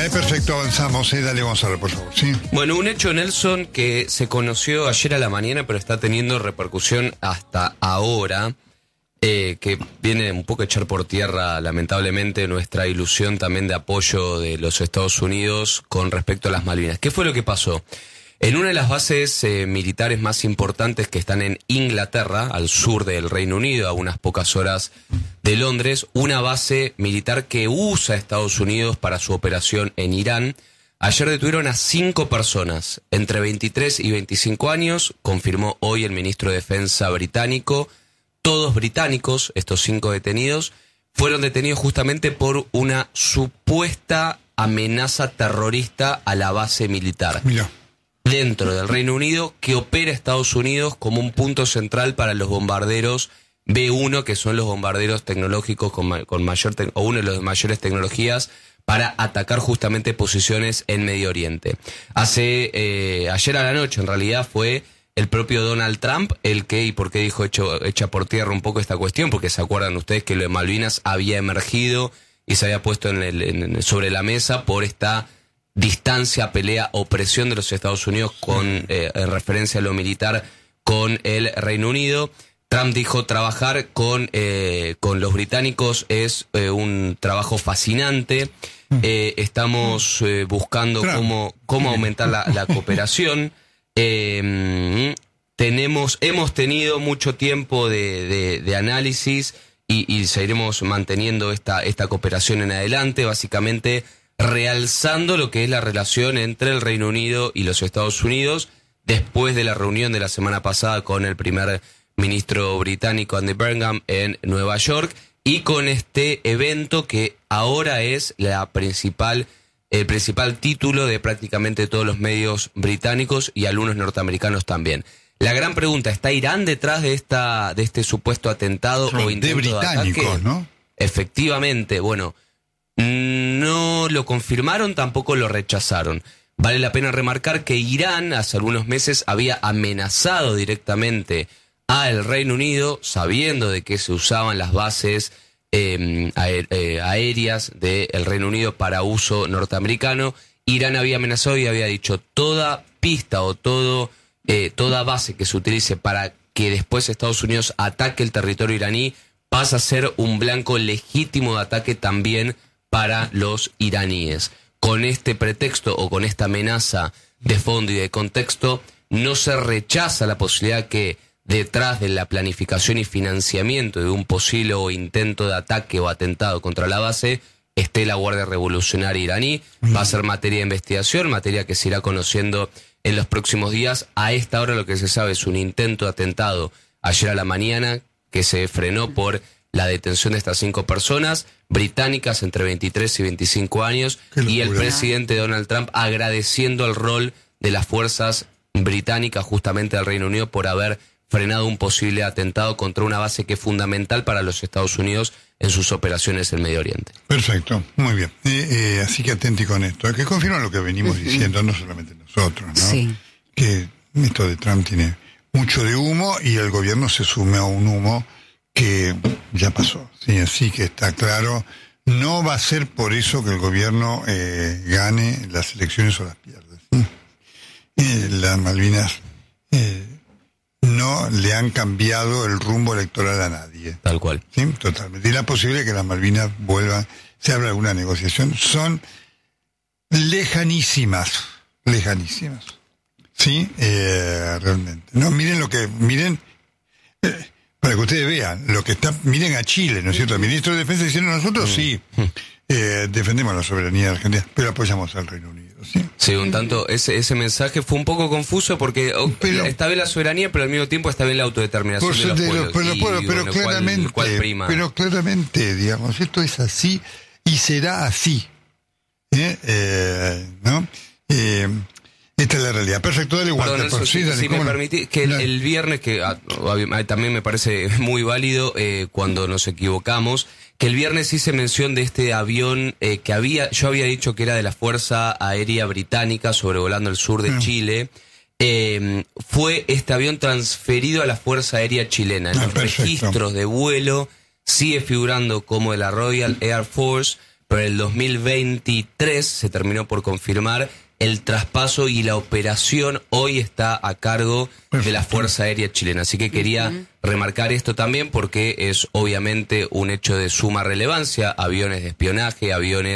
Perfecto, avanzamos. Dale, Gonzalo, por favor. Sí. Bueno, un hecho, Nelson, que se conoció ayer a la mañana, pero está teniendo repercusión hasta ahora, que viene un poco a echar por tierra, lamentablemente, nuestra ilusión también de apoyo de los Estados Unidos con respecto a las Malvinas. ¿Qué fue lo que pasó? En una de las bases militares más importantes que están en Inglaterra, al sur del Reino Unido, a unas pocas horas de Londres, una base militar que usa Estados Unidos para su operación en Irán, ayer detuvieron a 5 personas, entre 23 y 25 años, confirmó hoy el ministro de Defensa británico. Todos británicos, estos 5 detenidos, fueron detenidos justamente por una supuesta amenaza terrorista a la base militar. Mira. Dentro del Reino Unido, que opera Estados Unidos como un punto central para los bombarderos B-1, que son los bombarderos tecnológicos con mayor o uno de los mayores tecnologías para atacar justamente posiciones en Medio Oriente. Ayer a la noche, en realidad, fue el propio Donald Trump el que, y por qué dijo echa por tierra un poco esta cuestión, porque se acuerdan ustedes que lo de Malvinas había emergido y se había puesto sobre la mesa por esta distancia, pelea o presión de los Estados Unidos en referencia a lo militar con el Reino Unido. Trump dijo trabajar con los británicos es un trabajo fascinante. Estamos buscando cómo aumentar la cooperación. Hemos tenido mucho tiempo de análisis y seguiremos manteniendo esta cooperación en adelante, básicamente realzando lo que es la relación entre el Reino Unido y los Estados Unidos después de la reunión de la semana pasada con el primer ministro británico Andy Burnham en Nueva York y con este evento que ahora es el principal título de prácticamente todos los medios británicos y algunos norteamericanos también. La gran pregunta, ¿está Irán detrás de este supuesto atentado o intento de ataque? ¿No? Efectivamente, bueno, no lo confirmaron, tampoco lo rechazaron. Vale la pena remarcar que Irán hace algunos meses había amenazado directamente al Reino Unido, sabiendo de que se usaban las bases aéreas del Reino Unido para uso norteamericano. Irán había amenazado y había dicho toda pista o toda base que se utilice para que después Estados Unidos ataque el territorio iraní pasa a ser un blanco legítimo de ataque también para los iraníes. Con este pretexto o con esta amenaza de fondo y de contexto, no se rechaza la posibilidad que detrás de la planificación y financiamiento de un posible o intento de ataque o atentado contra la base esté la Guardia Revolucionaria iraní. Va a ser materia de investigación, materia que se irá conociendo en los próximos días. A esta hora lo que se sabe es un intento de atentado ayer a la mañana que se frenó por la detención de estas 5 personas británicas entre 23 y 25 años y el presidente Donald Trump agradeciendo el rol de las fuerzas británicas justamente del Reino Unido por haber frenado un posible atentado contra una base que es fundamental para los Estados Unidos en sus operaciones en Medio Oriente. Perfecto, muy bien. Así que atenti con esto, que confirma lo que venimos diciendo, no solamente nosotros, ¿no? Sí. Que esto de Trump tiene mucho de humo y el gobierno se sume a un humo que ya pasó, sí, así que está claro, no va a ser por eso que el gobierno gane las elecciones o las pierda. Las Malvinas no le han cambiado el rumbo electoral a nadie. Tal cual. Sí, totalmente. Y la posibilidad de que las Malvinas vuelvan, se habla de alguna negociación, son lejanísimas. Sí, realmente. No, miren, para que ustedes vean, lo que está, miren a Chile, ¿no es cierto? El ministro de Defensa diciendo nosotros sí, defendemos la soberanía de Argentina, pero apoyamos al Reino Unido, ¿sí? Sí, un tanto, ese mensaje fue un poco confuso porque está bien la soberanía, pero al mismo tiempo está bien la autodeterminación de los pueblos. Pero claramente, ¿cuál prima? Pero claramente, digamos, esto es así y será así, ¿no? Esta es la realidad. Perfecto, dale, Walter. Perdón, si me permitís, que el viernes, que también me parece muy válido cuando nos equivocamos, que el viernes hice mención de este avión que yo había dicho que era de la Fuerza Aérea Británica sobrevolando el sur de Chile. Fue este avión transferido a la Fuerza Aérea Chilena. En los registros de vuelo sigue figurando como de la Royal Air Force, pero en el 2023 se terminó por confirmar el traspaso y la operación hoy está a cargo de la Fuerza Aérea Chilena. Así que quería remarcar esto también porque es obviamente un hecho de suma relevancia. Aviones de espionaje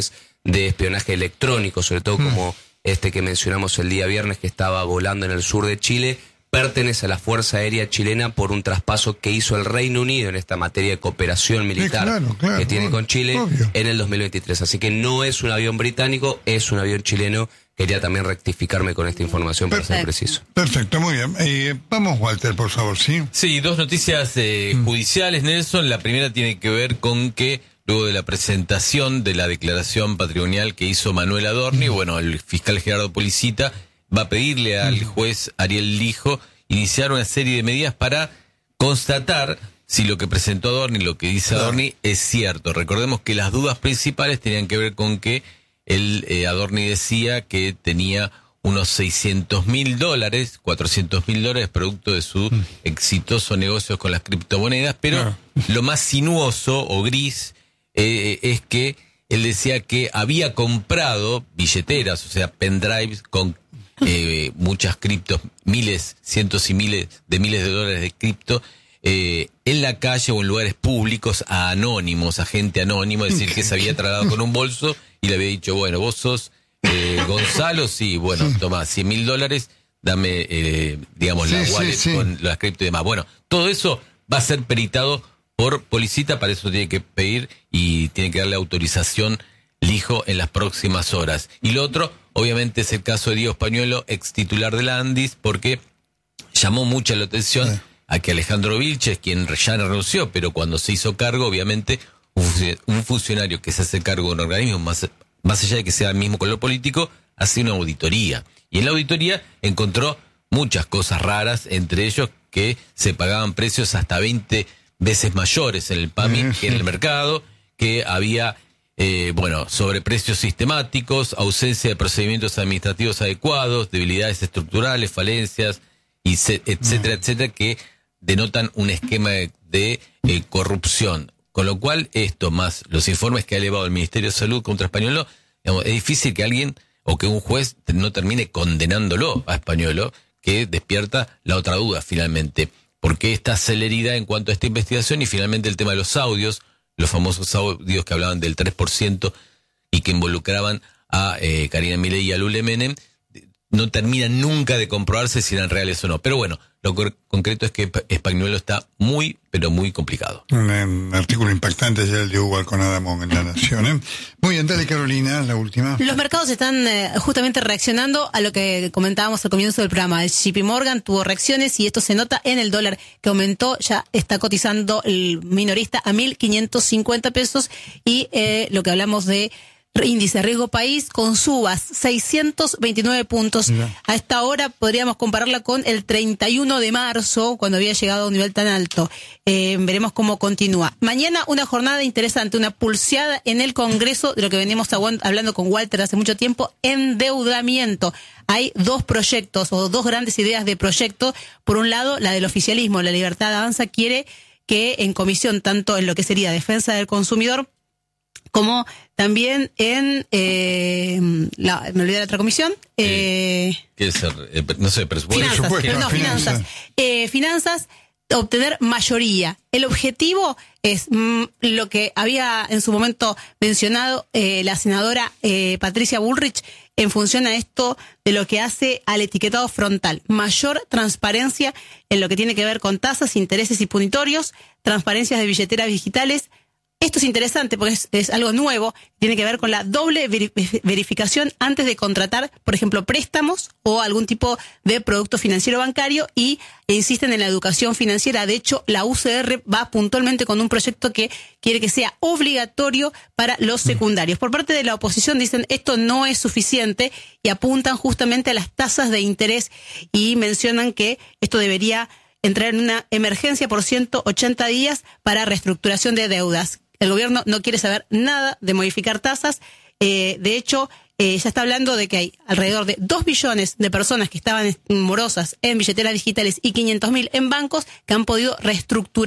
electrónico, sobre todo como este que mencionamos el día viernes que estaba volando en el sur de Chile, pertenece a la Fuerza Aérea Chilena por un traspaso que hizo el Reino Unido en esta materia de cooperación militar que tiene con Chile en el 2023. Así que no es un avión británico, es un avión chileno. Quería también rectificarme con esta información para ser preciso. Perfecto, muy bien. Vamos, Walter, por favor, ¿sí? Sí, dos noticias judiciales, Nelson. La primera tiene que ver con que luego de la presentación de la declaración patrimonial que hizo Manuel Adorni, bueno, el fiscal Gerardo Policita va a pedirle al juez Ariel Lijo iniciar una serie de medidas para constatar si lo que presentó Adorni, lo que dice Adorni, es cierto. Recordemos que las dudas principales tenían que ver con que Adorni decía que tenía unos $600.000, $400.000 producto de su exitoso negocio con las criptomonedas, pero lo más sinuoso o gris es que él decía que había comprado billeteras, o sea, pendrives con muchas criptos, cientos y miles de dólares de cripto, en la calle o en lugares públicos a anónimos, a gente anónima, es decir, que se había trasladado con un bolso y le había dicho, bueno, vos sos Gonzalo, sí, bueno, toma $100.000, dame, digamos, la wallet con las cripto y demás. Bueno, todo eso va a ser peritado por Policita, para eso tiene que pedir y tiene que darle autorización Lijo en las próximas horas. Y lo otro, obviamente, es el caso de Diego Pañuelo, ex titular de la Andis, porque llamó mucha la atención a que Alejandro Vilches, quien ya renunció, pero cuando se hizo cargo, obviamente, un funcionario que se hace cargo de un organismo, más allá de que sea el mismo color político, hace una auditoría. Y en la auditoría encontró muchas cosas raras, entre ellos que se pagaban precios hasta 20 veces mayores en el PAMI que en el mercado, que había sobreprecios sistemáticos, ausencia de procedimientos administrativos adecuados, debilidades estructurales, falencias, etcétera, etcétera, que denotan un esquema de corrupción. Con lo cual, esto más los informes que ha elevado el Ministerio de Salud contra Españolo, digamos, es difícil que alguien o que un juez no termine condenándolo a Españolo, que despierta la otra duda finalmente. ¿Por qué esta celeridad en cuanto a esta investigación? Y finalmente el tema de los audios, los famosos audios que hablaban del 3% y que involucraban a Karina Milei y a Lule Menem, no terminan nunca de comprobarse si eran reales o no. Pero bueno, lo concreto es que Spagnuolo está muy, pero muy complicado. Un artículo impactante ayer el de Hugo Alconadamo en La Nación. Muy bien, dale Carolina, la última. Los mercados están justamente reaccionando a lo que comentábamos al comienzo del programa. El JP Morgan tuvo reacciones y esto se nota en el dólar que aumentó, ya está cotizando el minorista a 1.550 pesos y lo que hablamos de índice riesgo país con subas 629 puntos. A esta hora podríamos compararla con el 31 de marzo cuando había llegado a un nivel tan alto. Veremos cómo continúa. Mañana una jornada interesante, una pulseada en el Congreso de lo que veníamos hablando con Walter hace mucho tiempo, endeudamiento. Hay dos proyectos o dos grandes ideas de proyecto. Por un lado, la del oficialismo, la Libertad Avanza quiere que en comisión, tanto en lo que sería defensa del consumidor como también en me olvidé la otra comisión. ¿Qué es? No sé, presupuesto. Finanzas, obtener mayoría. El objetivo es lo que había en su momento mencionado la senadora Patricia Bullrich en función a esto de lo que hace al etiquetado frontal. Mayor transparencia en lo que tiene que ver con tasas, intereses y punitorios, transparencias de billeteras digitales. Esto es interesante porque es algo nuevo, tiene que ver con la doble verificación antes de contratar, por ejemplo, préstamos o algún tipo de producto financiero bancario e insisten en la educación financiera. De hecho, la UCR va puntualmente con un proyecto que quiere que sea obligatorio para los secundarios. Por parte de la oposición dicen esto no es suficiente y apuntan justamente a las tasas de interés y mencionan que esto debería entrar en una emergencia por 180 días para reestructuración de deudas. El gobierno no quiere saber nada de modificar tasas. De hecho, ya está hablando de que hay alrededor de 2 millones de personas que estaban morosas en billeteras digitales y 500.000 en bancos que han podido reestructurar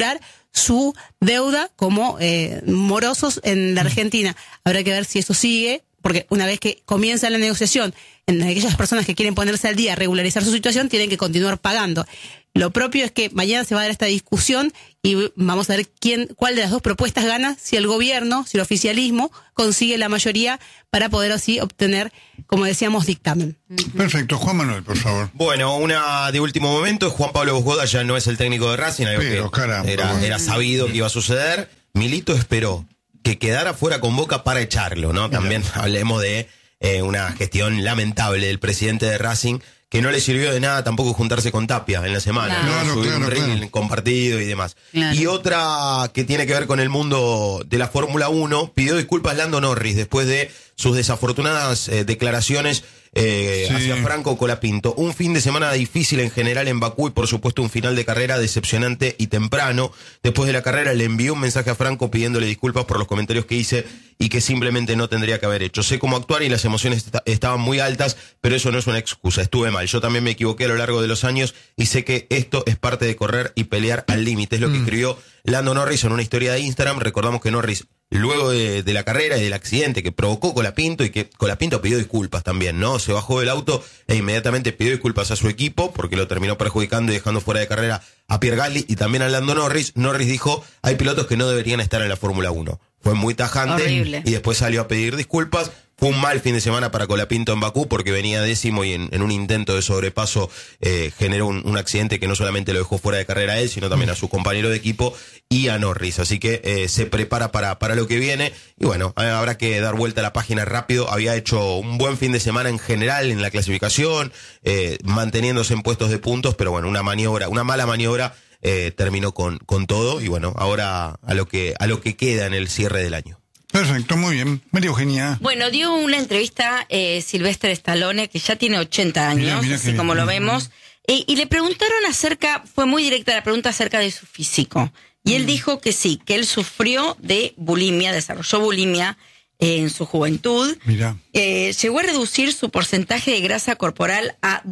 su deuda como morosos en la Argentina. Habrá que ver si eso sigue, porque una vez que comienza la negociación, en aquellas personas que quieren ponerse al día, regularizar su situación, tienen que continuar pagando. Lo propio es que mañana se va a dar esta discusión y vamos a ver cuál de las dos propuestas gana, si el gobierno, si el oficialismo consigue la mayoría para poder así obtener, como decíamos, dictamen. Perfecto. Juan Manuel, por favor. Bueno, una de último momento, Juan Pablo Bosgoda ya no es el técnico de Racing, algo Pero, que caramba, era sabido que iba a suceder. Milito esperó que quedara fuera con Boca para echarlo, ¿no? También hablemos de una gestión lamentable del presidente de Racing, que no le sirvió de nada tampoco juntarse con Tapia en la semana, ¿no? Subir un reel compartido y demás. Claro. Y otra que tiene que ver con el mundo de la Fórmula 1, pidió disculpas Lando Norris después de sus desafortunadas declaraciones hacia Franco Colapinto. Un fin de semana difícil en general en Bakú y por supuesto un final de carrera decepcionante y temprano. Después de la carrera le envió un mensaje a Franco pidiéndole disculpas por los comentarios que hice y que simplemente no tendría que haber hecho. Sé cómo actuar y las emociones estaban muy altas, pero eso no es una excusa. Estuve mal. Yo también me equivoqué a lo largo de los años y sé que esto es parte de correr y pelear al límite. Es lo que escribió Lando Norris en una historia de Instagram. Recordamos que Norris, luego de la carrera y del accidente que provocó Colapinto, y que Colapinto pidió disculpas también, ¿no? Se bajó del auto e inmediatamente pidió disculpas a su equipo porque lo terminó perjudicando y dejando fuera de carrera a Pierre Gasly y también a Lando Norris. Norris dijo, hay pilotos que no deberían estar en la Fórmula 1. Fue muy tajante. Horrible. Y después salió a pedir disculpas. Fue un mal fin de semana para Colapinto en Bakú porque venía décimo y en un intento de sobrepaso generó un accidente que no solamente lo dejó fuera de carrera a él, sino también a su compañero de equipo y a Norris. Así que se prepara para lo que viene. Y bueno, habrá que dar vuelta a la página rápido. Había hecho un buen fin de semana en general en la clasificación, manteniéndose en puestos de puntos, pero bueno, una mala maniobra terminó con todo. Y bueno, ahora a lo que queda en el cierre del año. Perfecto, muy bien. María Eugenia. Bueno, dio una entrevista Sylvester Stallone, que ya tiene 80 años, mira así como lo vemos, y le preguntaron fue muy directa la pregunta acerca de su físico. Y él dijo que sí, que él sufrió de bulimia, desarrolló bulimia en su juventud. Mira. Llegó a reducir su porcentaje de grasa corporal a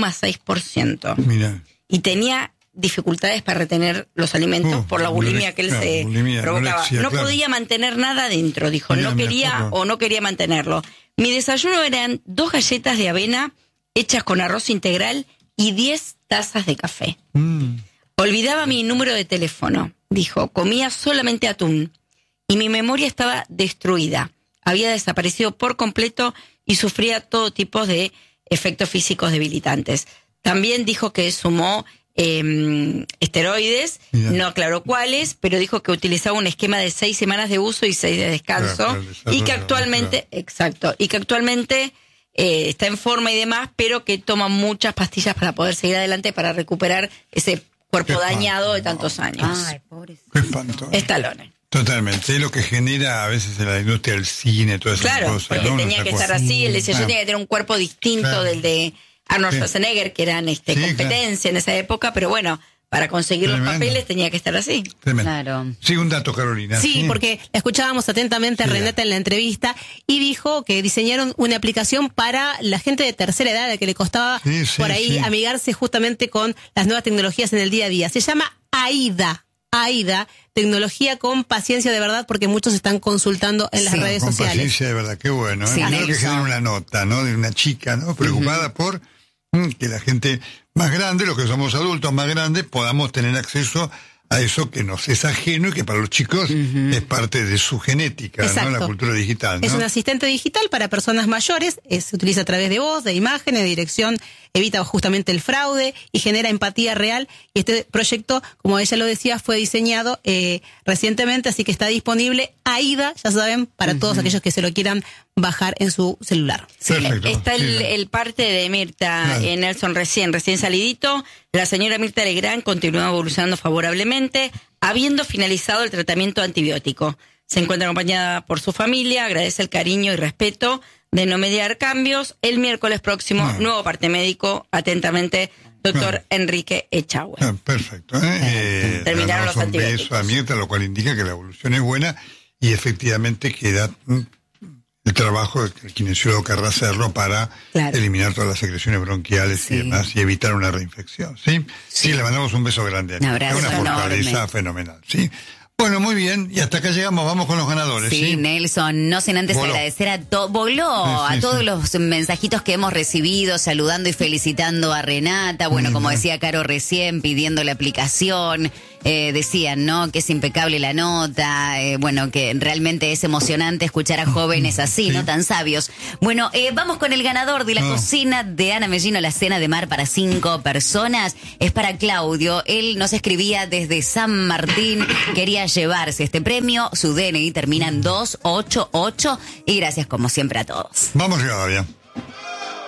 2,6%. Mira. Y tenía dificultades para retener los alimentos por la bulimia que él se provocaba. No podía mantener nada adentro, dijo, no quería mantenerlo. Mi desayuno eran 2 galletas de avena hechas con arroz integral y 10 tazas de café. Olvidaba mi número de teléfono, dijo, comía solamente atún y mi memoria estaba destruida. Había desaparecido por completo y sufría todo tipo de efectos físicos debilitantes. También dijo que sumó esteroides, no aclaró cuáles, pero dijo que utilizaba un esquema de 6 semanas de uso y 6 de descanso, y que actualmente, está en forma y demás, pero que toma muchas pastillas para poder seguir adelante, para recuperar ese cuerpo dañado de tantos años. Ay, pobrecito. Qué espanto. Stallone. Totalmente, es lo que genera a veces en la industria del cine, todas esas cosas. Claro, porque tenía que estar así, él decía, yo tenía que tener un cuerpo distinto del de Arnold Schwarzenegger, que eran competencia en esa época, pero bueno, para conseguir los papeles tenía que estar así. Tremendo. Claro. Sí, un dato, Carolina. Sí, porque la escuchábamos atentamente a Renata en la entrevista y dijo que diseñaron una aplicación para la gente de tercera edad, a la que le costaba por ahí amigarse justamente con las nuevas tecnologías en el día a día. Se llama AIDA, tecnología con paciencia de verdad, porque muchos están consultando en las redes sociales. Paciencia de verdad, qué bueno. Sí, Creo que genera una nota, ¿no? De una chica, ¿no? Preocupada por que la gente más grande, los que somos adultos más grandes, podamos tener acceso a eso que nos es ajeno y que para los chicos es parte de su genética, ¿no? La cultura digital, ¿no? Es un asistente digital para personas mayores, se utiliza a través de voz, de imágenes, de dirección, evita justamente el fraude y genera empatía real. Y este proyecto, como ella lo decía, fue diseñado recientemente, así que está disponible AIDA, ya saben, para todos aquellos que se lo quieran bajar en su celular. Está el parte de Mirta Nelson recién salidito. La señora Mirta Legrand continúa evolucionando favorablemente, habiendo finalizado el tratamiento antibiótico. Se encuentra acompañada por su familia, agradece el cariño y respeto de no mediar cambios. El miércoles próximo, nuevo parte médico, atentamente, doctor Enrique Echagüe. Perfecto. Terminaron los antibióticos. Un beso a Mirta, lo cual indica que la evolución es buena y efectivamente queda el trabajo que el kinesiólogo querrá hacerlo para eliminar todas las secreciones bronquiales y demás y evitar una reinfección, ¿sí? Sí, le mandamos un beso grande. Un abrazo es una fortaleza enorme. Fenomenal, ¿sí? Bueno, muy bien, y hasta acá llegamos, vamos con los ganadores. Sí, Nelson, no sin antes agradecer a todos los mensajitos que hemos recibido, saludando y felicitando a Renata, bueno, como decía Caro recién, pidiendo la aplicación, decían, ¿no?, que es impecable la nota, bueno, que realmente es emocionante escuchar a jóvenes así, ¿no?, tan sabios. Bueno, vamos con el ganador de la cocina de Ana Mellino, la cena de mar para 5 personas, es para Claudio, él nos escribía desde San Martín, quería llevarse este premio, su DNI termina en 288 y gracias como siempre a todos. Vamos, Rivadavia.